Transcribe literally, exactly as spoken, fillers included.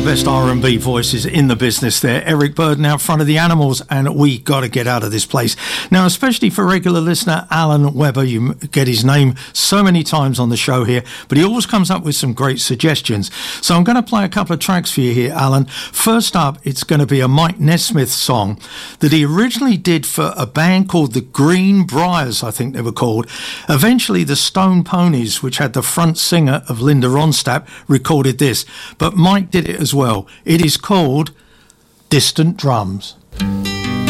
best R and B voices in the business there. Eric Burdon out front of the Animals, and we got to get out of this place. Now, especially for regular listener Alan Webber, you get his name so many times on the show here, but he always comes up with some great suggestions. So I'm going to play a couple of tracks for you here, Alan. First up, it's going to be a Mike Nesmith song that he originally did for a band called the Green Briars, I think they were called. Eventually, the Stone Ponies, which had the front singer of Linda Ronstadt, recorded this, but Mike did it as well. It is called Distant Drums.